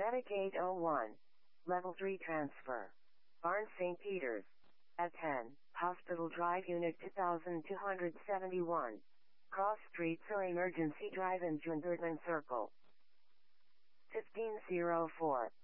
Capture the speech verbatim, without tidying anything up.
Attic eight oh one. Level three transfer. Barn Saint Peter's. At ten, Hospital Drive Unit two thousand two hundred seventy-one. Cross Streets or Emergency Drive in Junderton Circle. fifteen oh four.